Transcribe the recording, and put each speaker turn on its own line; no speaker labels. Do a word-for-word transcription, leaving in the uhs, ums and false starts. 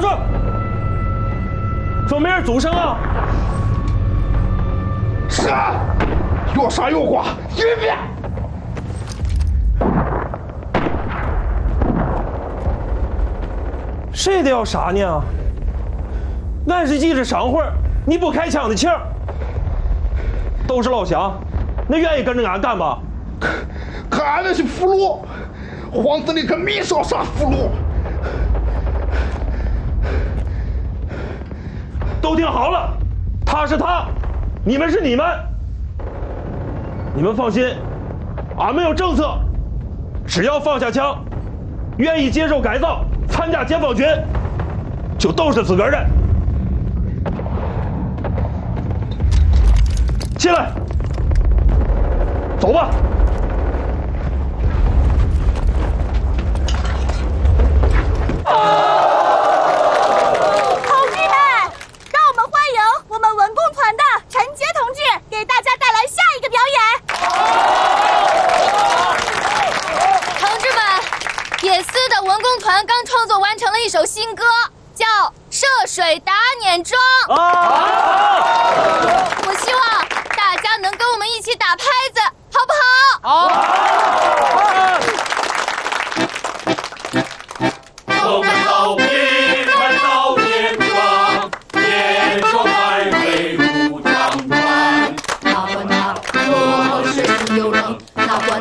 住！怎么没人阻声啊？
是啊，又杀又剐，一遍。
谁的要杀你啊？俺是记着上回你不开枪的情，都是老乡，那愿意跟着俺干吗？
可可俺那是俘虏，皇子你可没少杀俘虏。
都听好了，他是他，你们是你们。你们放心，俺们有政策，只要放下枪，愿意接受改造、参加解放军，就都是自个儿人。起来，走吧。
一首新歌叫《涉水打碾庄》
啊！
我希望大家能跟我们一起打拍子，好不好？
好。